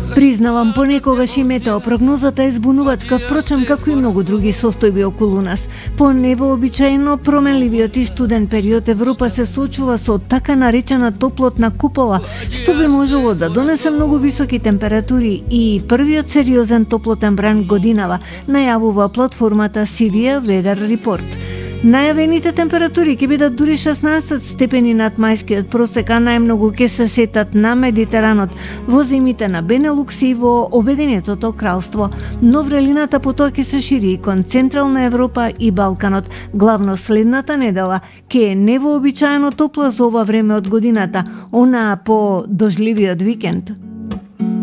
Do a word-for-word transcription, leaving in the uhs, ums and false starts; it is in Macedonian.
Признавам, понекогаш и метеопрогнозата е збунувачка, впрочем како и многу други состојби околу нас. По невообичаено променливиот и студен период Европа се соочува со така наречена топлотна купола, што би можело да донесе многу високи температури и првиот сериозен топлотен бран годинава, најавува платформата Severe Weather Report. Најавените температури ќе бидат дури шеснаесет степени над мајскиот просек, а најмногу ќе се сетат на Медитеранот, во земите на Бенелукс и во Обединетото кралство. Но врелината потоа ќе се шири кон Централна Европа и Балканот. Главно следната недела ќе е невообичаено топла за ова време од годината, онаа по дожливиот викенд.